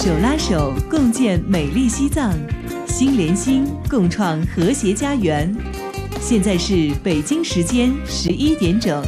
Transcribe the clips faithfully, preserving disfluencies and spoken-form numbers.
手拉手共建美丽西藏，心连心共创和谐家园。现在是北京时间十一点整。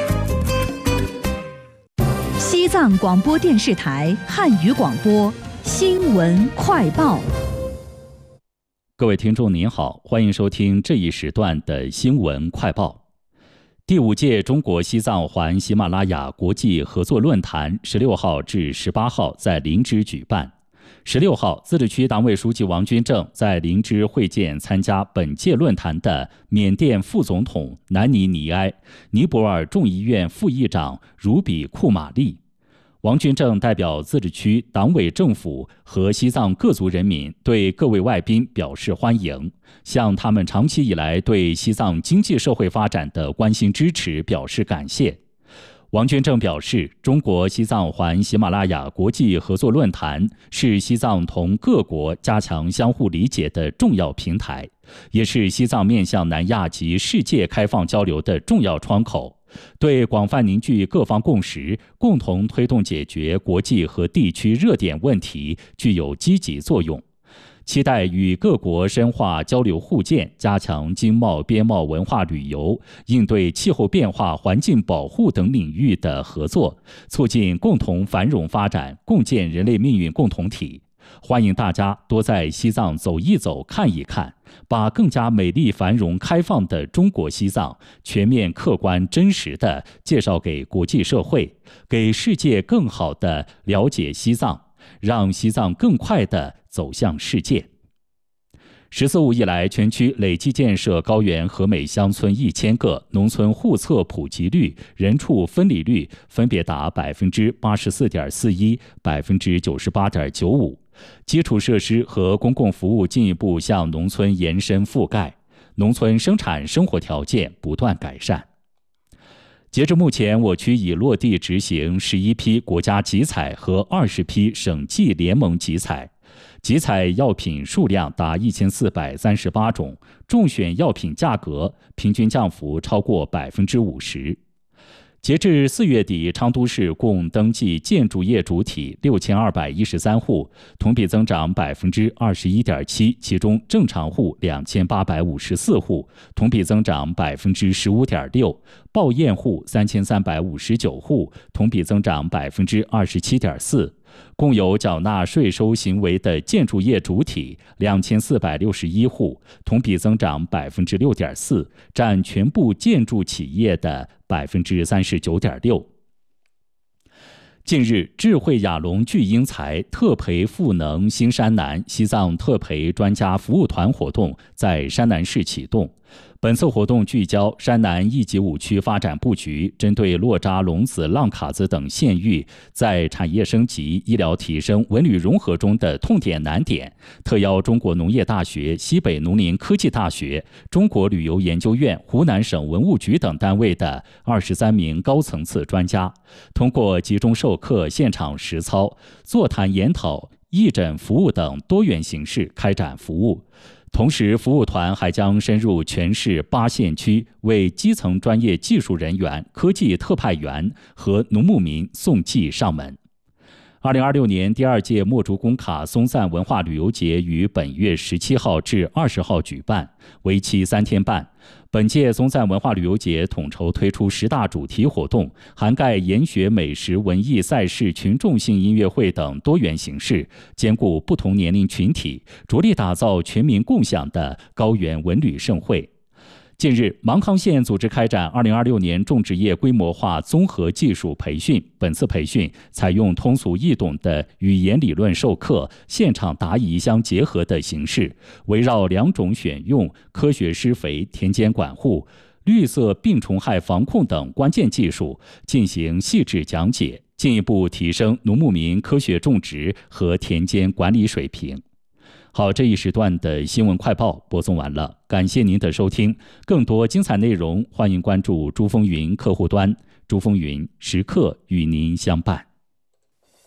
西藏广播电视台汉语广播新闻快报。 各位听众您好，欢迎收听这一时段的新闻快报。第五届中国西藏环喜马拉雅国际合作论坛十六号至十八号在林芝举办。十六号，自治区党委书记王军正在林芝会见参加本届论坛的缅甸副总统南尼尼埃、尼泊尔众议院副议长茹比库玛丽。王军正代表自治区党委政府和西藏各族人民对各位外宾表示欢迎，向他们长期以来对西藏经济社会发展的关心支持表示感谢。王军正表示，中国西藏环喜马拉雅国际合作论坛是西藏同各国加强相互理解的重要平台，也是西藏面向南亚及世界开放交流的重要窗口，对广泛凝聚各方共识，共同推动解决国际和地区热点问题具有积极作用。期待与各国深化交流互鉴，加强经贸、边贸、文化旅游、应对气候变化、环境保护等领域的合作，促进共同繁荣发展，共建人类命运共同体。欢迎大家多在西藏走一走、看一看，把更加美丽、繁荣、开放的中国西藏全面、客观、真实地介绍给国际社会，给世界更好地了解西藏，让西藏更快地走向世界。十四五以来，全区累计建设高原和美乡村一千个，农村户册普及率、人畜分离率分别达百分之八十四点四一、百分之九十八点九五。基础设施和公共服务进一步向农村延伸覆盖，农村生产生活条件不断改善。截至目前，我区已落地执行十一批国家集采和二十批省际联盟集采，集采药品数量达一千四百三十八种，中选药品价格平均降幅超过百分之五十。截至四月底，昌都市共登记建筑业主体六千二百一十三户，同比增长百分之二十一点七，其中正常户两千八百五十四户，同比增长百分之十五点六，报验户三千三百五十九户，同比增长百分之二十七点四。共有缴纳税收行为的建筑业主体两千四百六十一户，同比增长百分之六点四，占全部建筑企业的百分之三十九点六。近日，智慧亚龙聚英才特培赋能新山南西藏特培专家服务团活动在山南市启动。本次活动聚焦山南一级五区发展布局，针对洛扎、龙子、浪卡子等县域在产业升级、医疗提升、文旅融合中的痛点难点，特邀中国农业大学、西北农林科技大学、中国旅游研究院、湖南省文物局等单位的二十三名高层次专家，通过集中授课、现场实操、座谈研讨、义诊服务等多元形式开展服务。同时，服务团还将深入全市八县区，为基层专业技术人员、科技特派员和农牧民送技上门。二零二六年第二届墨竹工卡松赞文化旅游节于本月十七号至二十号举办，为期三天半。本届松赞文化旅游节统筹推出十大主题活动，涵盖研学、美食、文艺、赛事、群众性音乐会等多元形式，兼顾不同年龄群体，着力打造全民共享的高原文旅盛会。近日，芒康县组织开展二零二六年种植业规模化综合技术培训。本次培训采用通俗易懂的语言理论授课、现场答疑相结合的形式，围绕两种选用、科学施肥、田间管护、绿色病虫害防控等关键技术进行细致讲解，进一步提升农牧民科学种植和田间管理水平。好，这一时段的新闻快报播送完了，感谢您的收听。更多精彩内容，欢迎关注珠峰云客户端，珠峰云时刻与您相伴。